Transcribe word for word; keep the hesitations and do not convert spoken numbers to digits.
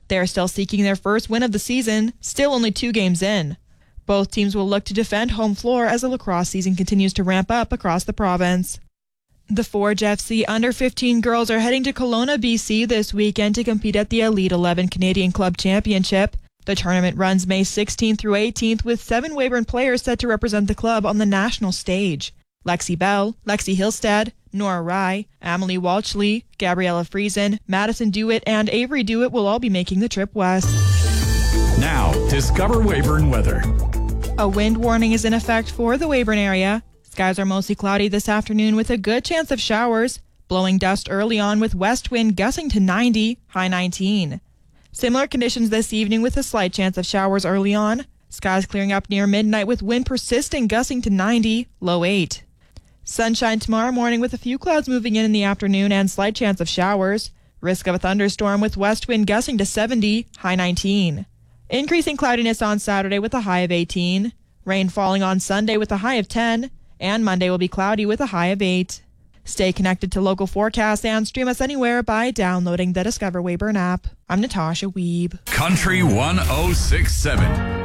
They are still seeking their first win of the season, still only two games in. Both teams will look to defend home floor as the lacrosse season continues to ramp up across the province. The Forge F C under fifteen girls are heading to Kelowna, B C this weekend to compete at the Elite eleven Canadian Club Championship. The tournament runs May sixteenth through eighteenth with seven Weyburn players set to represent the club on the national stage. Lexi Bell, Lexi Hillstead, Nora Rye, Amelie Walchley, Gabriella Friesen, Madison Dewitt, and Avery Dewitt will all be making the trip west. Now, discover Weyburn weather. A wind warning is in effect for the Weyburn area. Skies are mostly cloudy this afternoon with a good chance of showers. Blowing dust early on with west wind gusting to ninety, high nineteen. Similar conditions this evening with a slight chance of showers early on. Skies clearing up near midnight with wind persisting gusting to ninety, low eight. Sunshine tomorrow morning with a few clouds moving in in the afternoon and slight chance of showers. Risk of a thunderstorm with west wind gusting to seventy, high nineteen. Increasing cloudiness on Saturday with a high of eighteen. Rain falling on Sunday with a high of ten. And Monday will be cloudy with a high of eight. Stay connected to local forecasts and stream us anywhere by downloading the Discover Weyburn app. I'm Natasha Weeb. Country one oh six point seven.